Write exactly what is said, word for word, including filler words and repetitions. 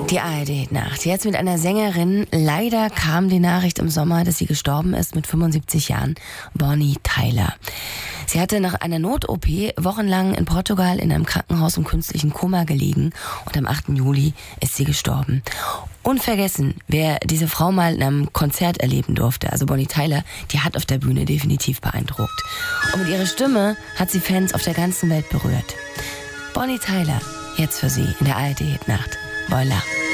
Die A R D-Nacht. Jetzt mit einer Sängerin. Leider kam die Nachricht im Sommer, dass sie gestorben ist mit fünfundsiebzig Jahren. Bonnie Tyler. Sie hatte nach einer Not-O P wochenlang in Portugal in einem Krankenhaus im künstlichen Koma gelegen und am achten Juli ist sie gestorben. Unvergessen, wer diese Frau mal in einem Konzert erleben durfte, also Bonnie Tyler, die hat auf der Bühne definitiv beeindruckt. Und mit ihrer Stimme hat sie Fans auf der ganzen Welt berührt. Bonnie Tyler, jetzt für Sie in der A R D-Nacht. Voila.